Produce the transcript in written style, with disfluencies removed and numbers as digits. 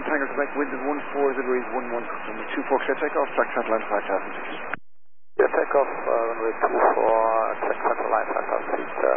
Tango Quebec, wind at 14 degrees 11, runway 24, clear takeoff, track center line 5006. Yeah, takeoff, runway 24, track center line 5006.